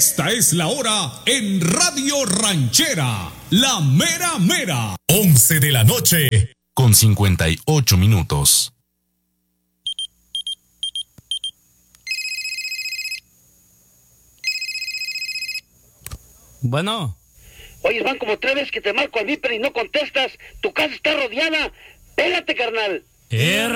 Esta es la hora en Radio Ranchera, la mera mera. 11 de la noche, con 58 minutos. Bueno. Oye, van como 3 veces que te marco al Viper y no contestas. Tu casa está rodeada. Pélate, carnal.